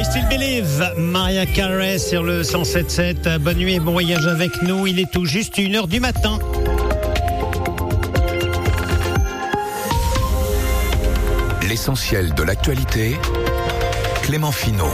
Still Believe, Mariah Carey sur le 107.7. Bonne nuit et bon voyage avec nous. Il est tout juste 1h du matin. L'essentiel de l'actualité, Clément Finot.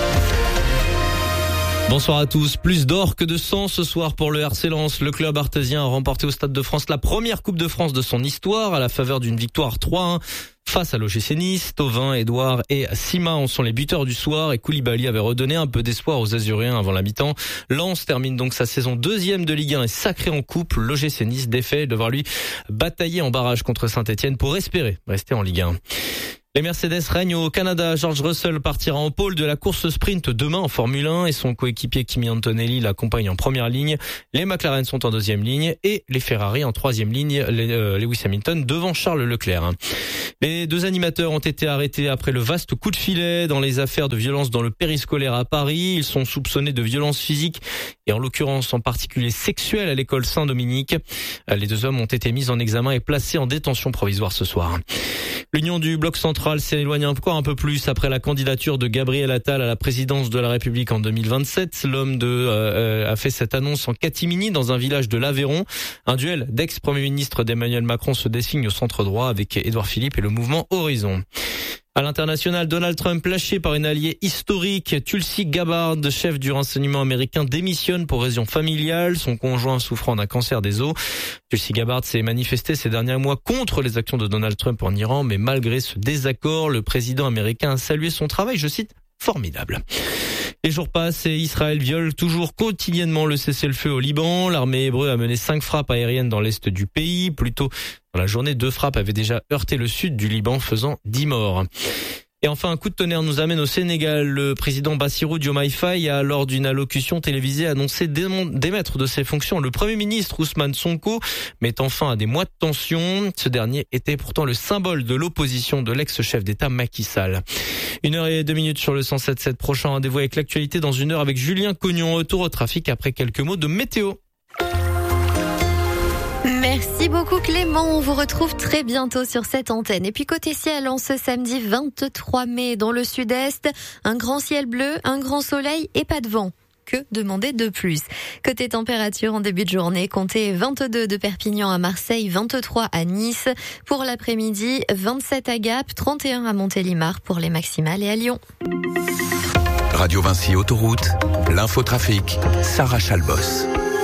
Bonsoir à tous. Plus d'or que de sang ce soir pour le RC Lens. Le club artésien a remporté au Stade de France la première Coupe de France de son histoire à la faveur d'une victoire 3-1 face à l'OGC Nice. Thauvin, Edouard et Sima en sont les buteurs du soir et Koulibaly avait redonné un peu d'espoir aux Azuréens avant la mi-temps. Lens termine donc sa saison 2e de Ligue 1 et sacré en coupe. L'OGC Nice défait devra lui batailler en barrage contre Saint-Etienne pour espérer rester en Ligue 1. Les Mercedes règnent au Canada. George Russell partira en pôle de la course sprint demain en Formule 1 et son coéquipier Kimi Antonelli l'accompagne en première ligne. Les McLaren sont en deuxième ligne et les Ferrari en troisième ligne. Lewis Hamilton devant Charles Leclerc. Les deux animateurs ont été arrêtés après le vaste coup de filet dans les affaires de violence dans le périscolaire à Paris. Ils sont soupçonnés de violences physiques et en l'occurrence en particulier sexuelles à l'école Saint-Dominique. Les deux hommes ont été mis en examen et placés en détention provisoire ce soir. L'union du bloc central s'éloigne encore un peu plus après la candidature de Gabriel Attal à la présidence de la République en 2027. L'homme a fait cette annonce en catimini dans un village de l'Aveyron. Un duel d'ex-premier ministre d'Emmanuel Macron se dessine au centre droit avec Édouard Philippe et le mouvement Horizon. À l'international, Donald Trump, lâché par une alliée historique, Tulsi Gabbard, chef du renseignement américain, démissionne pour raison familiale, son conjoint souffrant d'un cancer des os. Tulsi Gabbard s'est manifesté ces derniers mois contre les actions de Donald Trump en Iran, mais malgré ce désaccord, le président américain a salué son travail, je cite, formidable. Les jours passent et Israël viole toujours quotidiennement le cessez-le-feu au Liban. L'armée hébreu a mené 5 frappes aériennes dans l'est du pays. Plus tôt dans la journée, 2 frappes avaient déjà heurté le sud du Liban, faisant 10 morts. Et enfin, un coup de tonnerre nous amène au Sénégal. Le président Bassirou Diomaye Faye a, lors d'une allocution télévisée, annoncé démettre de ses fonctions le Premier ministre Ousmane Sonko, mettant fin à des mois de tension. Ce dernier était pourtant le symbole de l'opposition de l'ex-chef d'État Macky Sall. 1h02 sur le 107.7. Prochain rendez-vous avec l'actualité dans 1 heure avec Julien Cognon. Retour au trafic après quelques mots de météo. Merci beaucoup Clément, on vous retrouve très bientôt sur cette antenne. Et puis côté ciel, en ce samedi 23 mai dans le sud-est, un grand ciel bleu, un grand soleil et pas de vent. Que demander de plus? Côté température en début de journée, comptez 22 de Perpignan à Marseille, 23 à Nice. Pour l'après-midi, 27 à Gap, 31 à Montélimar pour les maximales et à Lyon. Radio Vinci Autoroute, l'infotrafic, Sarah Chalbos.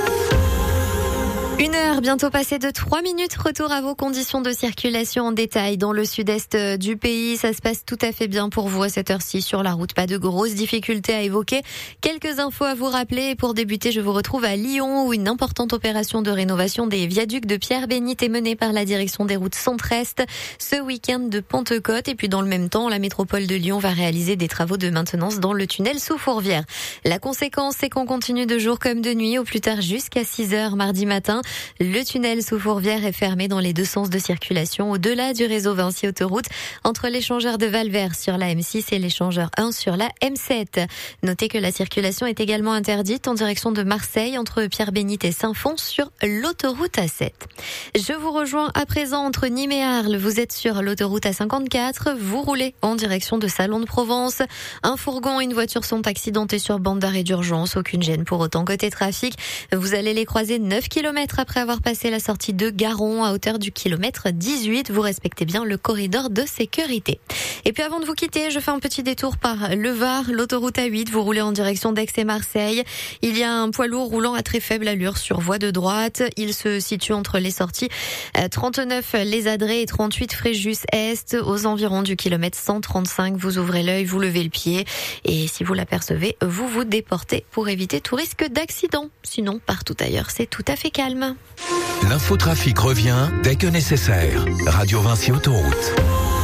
1 heure, bientôt passée de 3 minutes. Retour à vos conditions de circulation en détail dans le sud-est du pays. Ça se passe tout à fait bien pour vous à cette heure-ci sur la route. Pas de grosses difficultés à évoquer. Quelques infos à vous rappeler. Et pour débuter, je vous retrouve à Lyon où une importante opération de rénovation des viaducs de Pierre-Bénite est menée par la direction des routes centre-est ce week-end de Pentecôte. Et puis dans le même temps, la métropole de Lyon va réaliser des travaux de maintenance dans le tunnel sous Fourvière. La conséquence, c'est qu'on continue de jour comme de nuit, au plus tard jusqu'à 6h mardi matin. Le tunnel sous Fourvière est fermé dans les deux sens de circulation au-delà du réseau Vinci Autoroute entre l'échangeur de Valvert sur la M6 et l'échangeur 1 sur la M7. Notez que la circulation est également interdite en direction de Marseille entre Pierre-Bénite et Saint-Fons sur l'autoroute A7. Je vous rejoins à présent entre Nîmes et Arles. Vous êtes sur l'autoroute A54. Vous roulez en direction de Salon de Provence. Un fourgon et une voiture sont accidentés sur bande d'arrêt d'urgence. Aucune gêne pour autant côté trafic. Vous allez les croiser 9 km après avoir passé la sortie de Garon à hauteur du kilomètre 18. Vous respectez bien le corridor de sécurité. Et puis avant de vous quitter, je fais un petit détour par le Var, l'autoroute A8. Vous roulez en direction d'Aix et Marseille. Il y a un poids lourd roulant à très faible allure sur voie de droite. Il se situe entre les sorties 39 Les Adrets et 38 Fréjus-Est aux environs du kilomètre 135. Vous ouvrez l'œil, vous levez le pied et si vous l'apercevez, vous vous déportez pour éviter tout risque d'accident. Sinon, partout ailleurs, c'est tout à fait calme. L'infotrafic revient dès que nécessaire. Radio Vinci Autoroute.